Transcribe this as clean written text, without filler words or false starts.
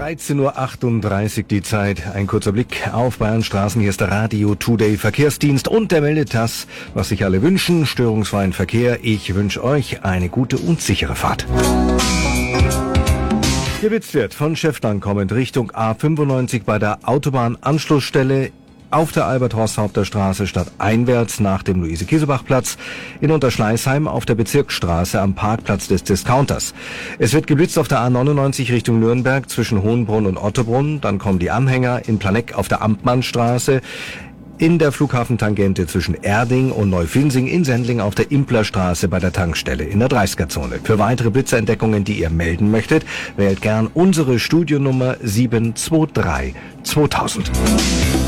13:38 Uhr die Zeit. Ein kurzer Blick auf Bayernstraßen. Hier ist der Radio Today Verkehrsdienst und der meldet das, was sich alle wünschen. Störungsfreien Verkehr. Ich wünsche euch eine gute und sichere Fahrt. Gewitzt wird von Schäftlarn kommend Richtung A95 bei der Autobahnanschlussstelle auf der Albert-Horst-Haupter-Straße stadteinwärts nach dem Luise-Kiesebach-Platz, in Unterschleißheim auf der Bezirksstraße am Parkplatz des Discounters. Es wird geblitzt auf der A99 Richtung Nürnberg zwischen Hohenbrunn und Ottobrunn, dann kommen die Anhänger in Planegg auf der Amtmannstraße, in der Flughafentangente zwischen Erding und Neufinsing, in Sendling auf der Implerstraße bei der Tankstelle in der 30er-Zone. Für weitere Blitzerentdeckungen, die ihr melden möchtet, wählt gern unsere Studionummer 723 2000.